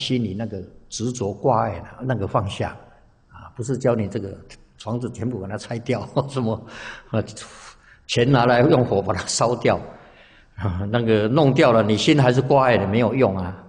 心里那个执着挂碍那个放下啊，不是教你这个房子全部把它拆掉，什么钱拿来用火把它烧掉啊，那个弄掉了，你心还是挂碍的，没有用啊。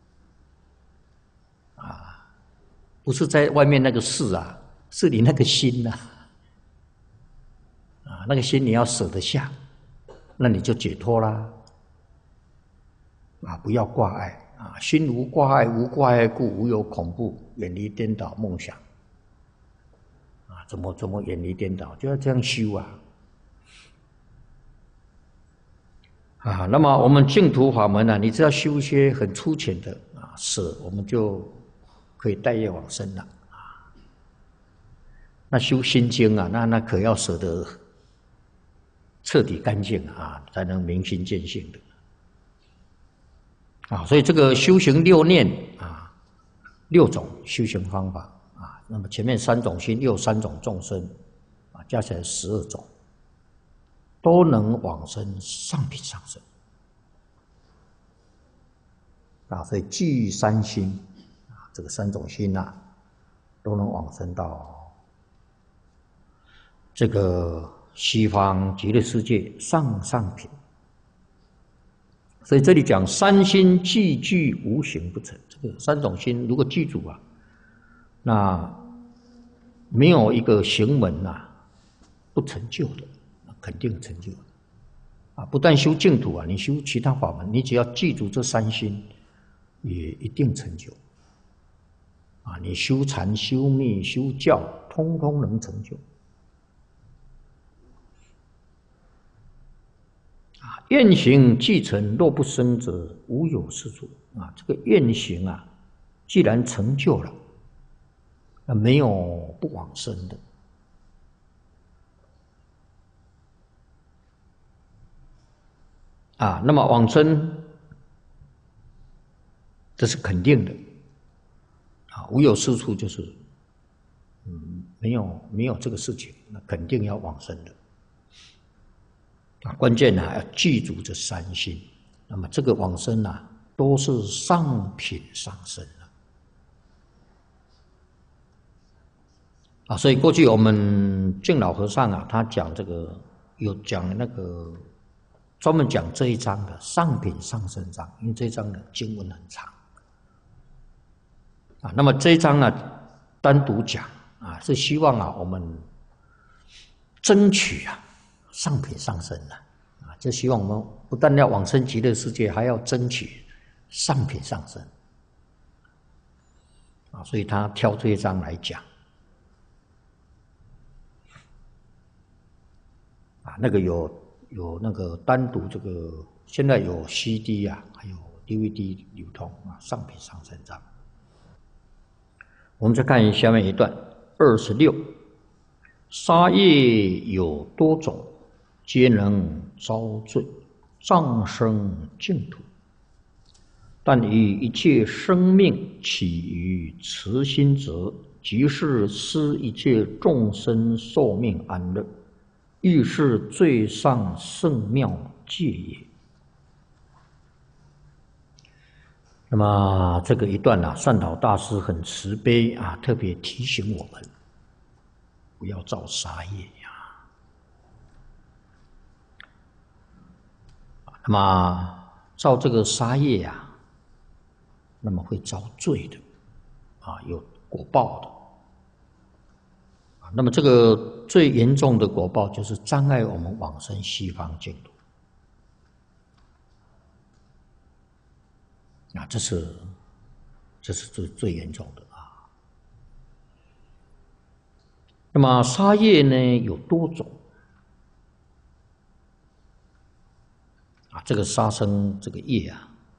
不是在外面那个事啊，是你那个心呐，那个心你要舍得下，那你就解脱啦。不要挂碍啊，心无挂碍，无挂碍故，无有恐怖，远离颠倒梦想。怎么远离颠倒？就要这样修那么我们净土法门你只要修一些很粗浅的舍，我们就可以带业往生了那修心经那可要舍得彻底干净才能明心见性的所以这个修行六念6种修行方法那么前面3种心又3种众生加起来12种，都能往生上品上生所以具3心这个3种心都能往生到这个西方极乐世界上品。所以这里讲3心既具无形不成，这个3种心如果记住那没有一个行门不成就的，肯定成就的不但修净土你修其他法门，你只要记住这3心，也一定成就你修禅、修密、修教，通通能成就愿行既成，若不生者，无有是处这个愿行既然成就了，那没有不往生的那么往生这是肯定的无有是处就是没有这个事情，那肯定要往生的关键要记住这3心，那么这个往生都是上品上生所以过去我们净老和尚他讲这个有讲那个专门讲这一章的上品上生章，因为这一章的经文很长那么这一章单独讲是希望我们争取上品上生就希望我们不但要往生极乐世界，还要争取上品上生所以他挑这一章来讲那个有那个单独这个现在有 CD 还有 DVD 流通上品上生章。我们再看下面一段26，杀业有多种，皆能遭罪，障生净土。但以一切生命起于慈心者，即是施一切众生寿命安乐，亦是最上圣妙戒也。那么这个一段善导大师很慈悲特别提醒我们不要造杀业那么造这个杀业那么会遭罪的有果报的那么这个最严重的果报就是障碍我们往生西方净土这是最严重的那么杀业呢有多种这个杀生这个业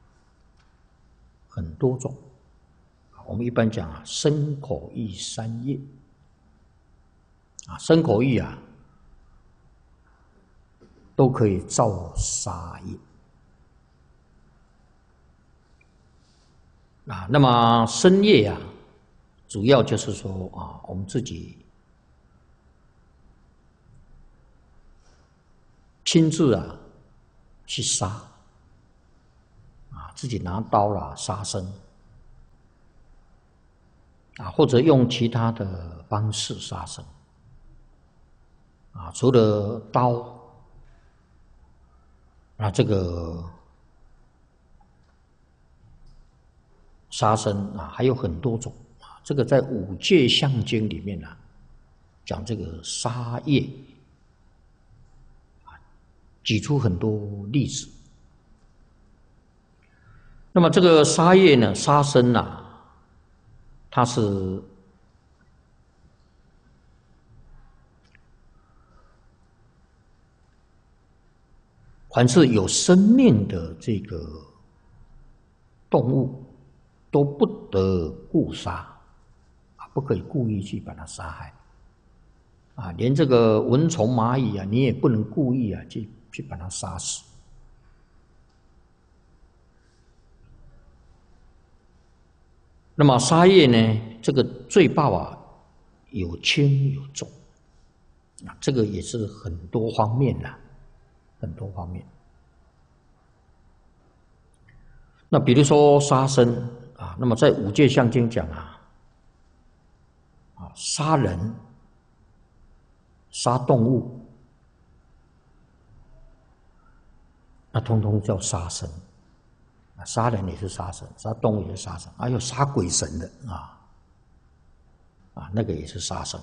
很多种我们一般讲身口意3业身口意都可以造杀业那么身业主要就是说我们自己亲自去杀自己拿刀杀生或者用其他的方式杀生除了刀这个杀生还有很多种这个在《五戒相经》里面讲这个杀业举出很多例子。那么这个杀业呢，杀生它是凡是有生命的这个动物都不得故杀不可以故意去把它杀害连这个蚊虫蚂蚁你也不能故意去把它杀死。那么杀业呢，这个罪报有轻有重这个也是很多方面很多方面。那比如说杀生那么在《五戒相经》讲杀人、杀动物，那通通叫杀生。杀人也是杀生，杀动物也是杀生，还有杀鬼神的那个也是杀生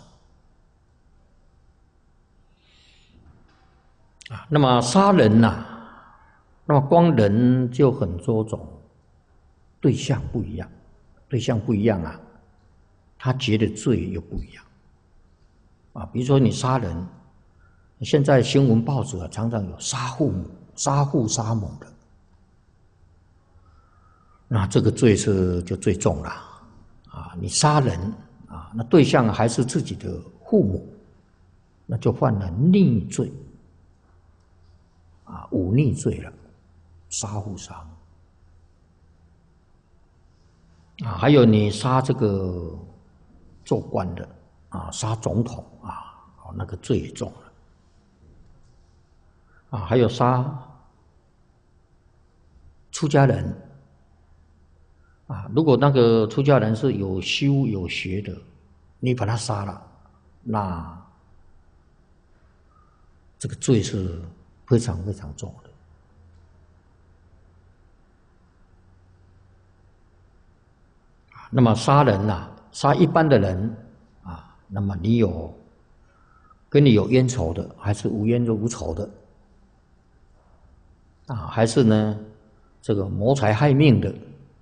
那么杀人那么光人就很多种，对象不一样，对象不一样他结的罪又不一样比如说你杀人，现在新闻报纸常常有杀父母、杀父杀母的，那这个罪就最重了你杀人那对象还是自己的父母，那就犯了逆罪忤逆罪了，杀父杀母还有你杀这个做官的杀总统那个罪也重了还有杀出家人如果那个出家人是有修有学的，你把他杀了，那这个罪是非常非常重的那么杀人杀一般的人那么你跟你有冤仇的，还是无冤无仇的还是呢这个谋财害命的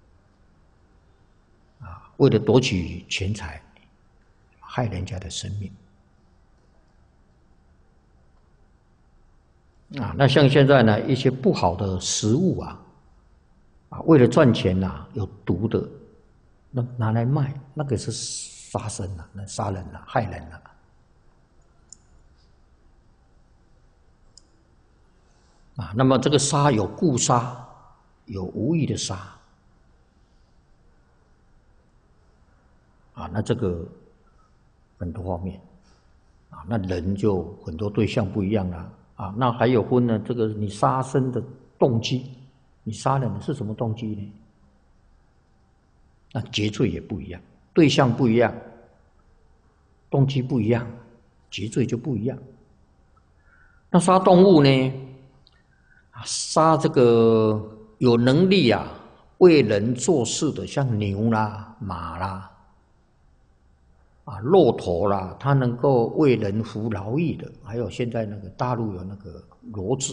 为了夺取钱财，害人家的生命那像现在呢一些不好的食物为了赚钱有毒的，那拿来卖，那个是杀生那杀人害人那么这个杀有故杀，有无意的杀那这个很多方面那人就很多对象不一样了那还有分呢，这个你杀生的动机，你杀人的是什么动机呢？那结罪也不一样，对象不一样，动机不一样，结罪就不一样。那杀动物呢？杀这个有能力为人做事的，像牛啦、马啦、骆驼啦，它能够为人服劳役的，还有现在那个大陆有那个骡子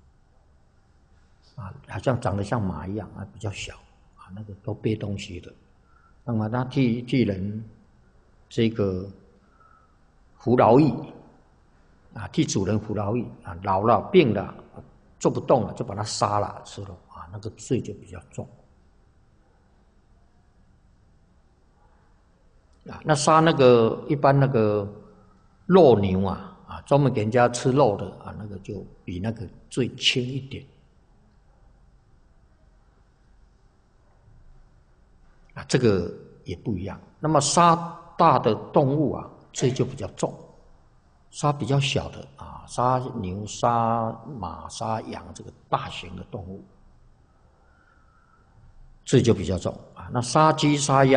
好像长得像马一样比较小那个都背东西的，那么它替人这个服劳役替主人服劳役老了病了做不动了就把它杀了吃了那个罪就比较重那杀那个一般那个肉牛专门给人家吃肉的那个就比那个罪轻一点这个也不一样。那么杀大的动物罪就比较重，杀比较小的杀牛、杀马、杀羊这个大型的动物罪就比较重那杀鸡、杀鸭